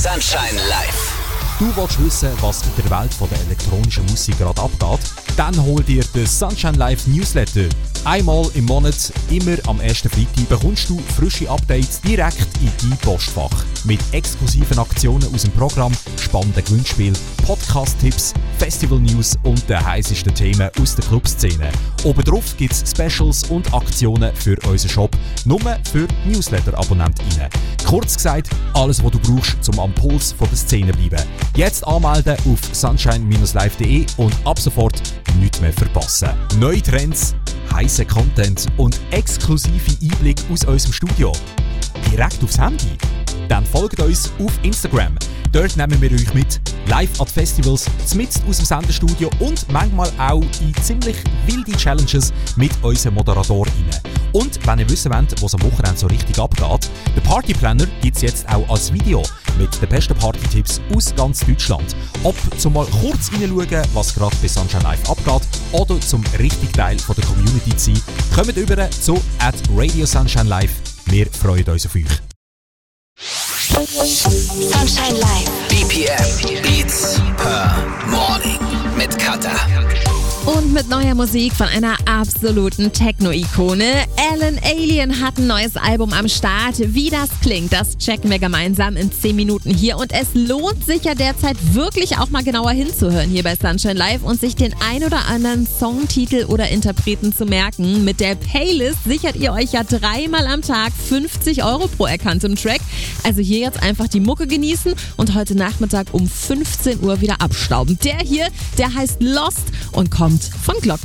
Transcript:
Sunshine Live. Du willst wissen, was in der Welt der elektronischen Musik gerade abgeht? Dann hol dir den Sunshine Live Newsletter. Einmal im Monat, immer am ersten Freitag, bekommst du frische Updates direkt in dein Postfach. Mit exklusiven Aktionen aus dem Programm, spannenden Gewinnspielen, Podcast-Tipps, Festival-News und den heißesten Themen aus der Clubszene. Obendrauf gibt es Specials und Aktionen für unseren Shop, nur für Newsletter-AbonnentInnen. Kurz gesagt, alles, was du brauchst, um am Puls von der Szene zu bleiben. Jetzt anmelden auf sunshine-live.de und ab sofort nichts mehr verpassen. Neue Trends, heiße Content und exklusive Einblicke aus unserem Studio. Direkt aufs Handy? Dann folgt uns auf Instagram. Dort nehmen wir euch mit, live an Festivals, mitten aus dem Sendestudio und manchmal auch in ziemlich wilde Challenges mit unseren ModeratorInnen. Und wenn ihr wissen wollt, was am Wochenende so richtig abgeht, den Partyplanner gibt es jetzt auch als Video mit den besten Party-Tipps aus ganz Deutschland. Ob zum mal kurz reinschauen, was gerade bei Sunshine Live abgeht, oder zum richtigen Teil von der Community zu sein, kommt über zu @RadioSunshineLive. Wir freuen uns auf euch. Sunshine Live. BPM Beats per Morning mit Kata. Und mit neuer Musik von einer absoluten Techno-Ikone. Alan Alien hat ein neues Album am Start. Wie das klingt, das checken wir gemeinsam in 10 Minuten hier. Und es lohnt sich ja derzeit wirklich auch mal genauer hinzuhören hier bei Sunshine Live und sich den ein oder anderen Songtitel oder Interpreten zu merken. Mit der Playlist sichert ihr euch ja 3-mal am Tag 50 € pro erkanntem Track. Also hier jetzt einfach die Mucke genießen und heute Nachmittag um 15 Uhr wieder abstauben. Der hier, der heißt Lost und kommt von Glocken.